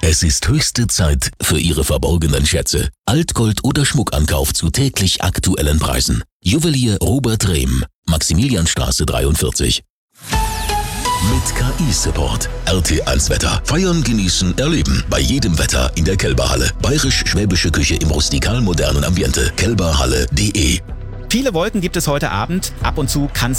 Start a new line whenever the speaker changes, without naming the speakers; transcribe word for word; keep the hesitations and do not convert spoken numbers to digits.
Es ist höchste Zeit für Ihre verborgenen Schätze. Altgold oder Schmuckankauf zu täglich aktuellen Preisen. Juwelier Robert Rehm, Maximilianstraße dreiundvierzig. Mit K I-Support. R T eins Wetter. Feiern, genießen, erleben. Bei jedem Wetter in der Kelberhalle. Bayerisch-schwäbische Küche im rustikal-modernen Ambiente. kelberhalle punkt de.
Viele Wolken gibt es heute Abend. Ab und zu kann